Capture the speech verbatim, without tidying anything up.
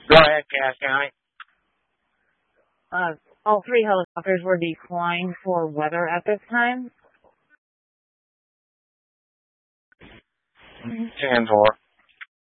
Go ahead, Cass County. Uh, all three helicopters were declined for weather at this time. ten four.